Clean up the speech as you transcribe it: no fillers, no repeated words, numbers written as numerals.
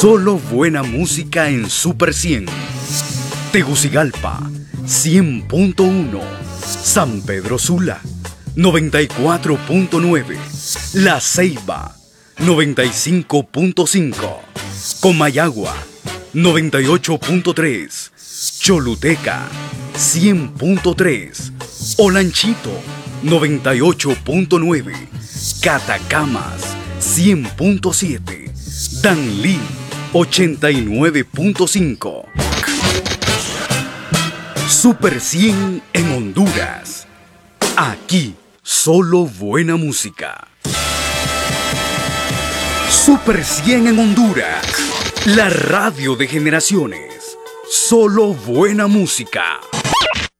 Solo buena música en Super 100. Tegucigalpa, 100.1. San Pedro Sula, 94.9. La Ceiba, 95.5. Comayagua, 98.3. Choluteca, 100.3. Olanchito, 98.9. Catacamas, 100.7. Danlí, 89.5. Super 100 en Honduras. Aquí, solo buena música. Super 100 en Honduras. La radio de generaciones. Solo buena música.